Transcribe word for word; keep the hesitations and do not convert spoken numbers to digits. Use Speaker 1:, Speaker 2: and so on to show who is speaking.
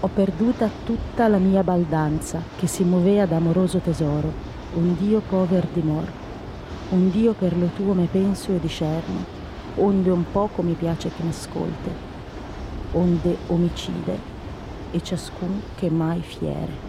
Speaker 1: Ho perduta tutta la mia baldanza, che si muovea d'amoroso tesoro, un Dio pover di mor, un Dio per lo tuo me penso e discerno, onde un poco mi piace che m'ascolte, onde omicide, e ciascun che mai fiere.